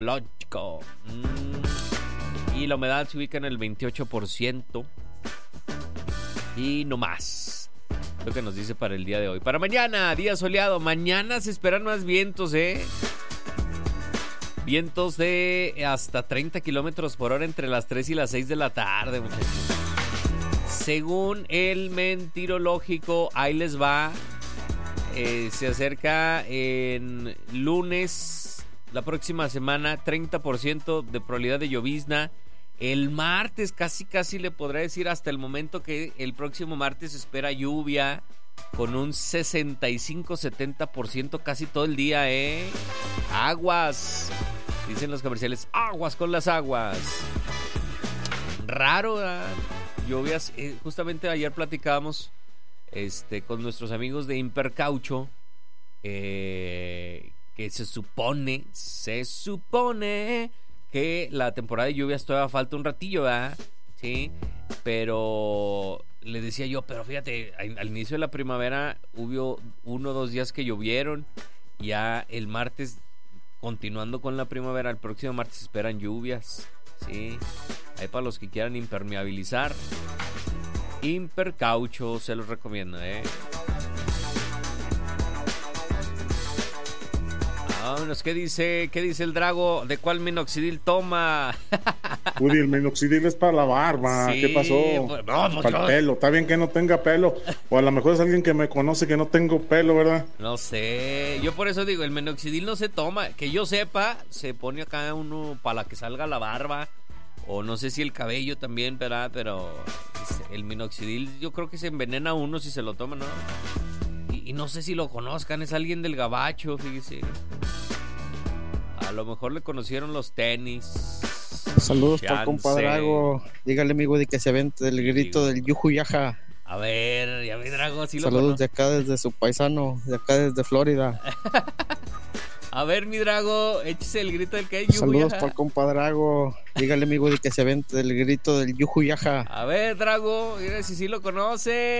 Lógico. Y la humedad se ubica en el 28%. Y no más. Lo que nos dice para el día de hoy. Para mañana, día soleado. Mañana se esperan más vientos, Vientos de hasta 30 kilómetros por hora entre las 3 y las 6 de la tarde, muchachos. Según el mentirológico, ahí les va. Se acerca en lunes, la próxima semana, 30% de probabilidad de llovizna. El martes casi le podrá decir hasta el momento que el próximo martes espera lluvia con un 65-70% casi todo el día, Aguas, dicen los comerciales, aguas con las aguas. Raro, lluvias. Justamente ayer platicábamos con nuestros amigos de Impercaucho, que se supone que la temporada de lluvias todavía falta un ratillo, ¿verdad? Sí, pero le decía yo, pero fíjate, al inicio de la primavera hubo 1 o 2 días que llovieron. Ya el martes, continuando con la primavera, el próximo martes esperan lluvias, sí. Ahí para los que quieran impermeabilizar, Impercaucho se los recomiendo, Vámonos, ¿qué dice el Drago? ¿De cuál minoxidil toma? Uy, el minoxidil es para la barba. Sí, ¿qué pasó? Pues para el pelo. Está bien que no tenga pelo. O a lo mejor es alguien que me conoce que no tengo pelo, ¿verdad? No sé. Yo por eso digo, el minoxidil no se toma. Que yo sepa, se pone acá uno para que salga la barba. O no sé si el cabello también, ¿verdad? Pero el minoxidil yo creo que se envenena uno si se lo toma, ¿no? Y no sé si lo conozcan, es alguien del gabacho, fíjese. A lo mejor le conocieron los tenis. Saludos para el compadre Drago. Dígale, amigo, de que se avente el grito del Yuju Yaja. A ver, ya ve, Drago, si lo saludos de acá desde su paisano, de acá desde Florida. A ver, mi Drago, échese el grito del que hay Yuju saludos Yaja. para el compadre Drago. Dígale, amigo, de que se avente el grito del Yuju Yaja. A ver, Drago, mira si sí lo conoce.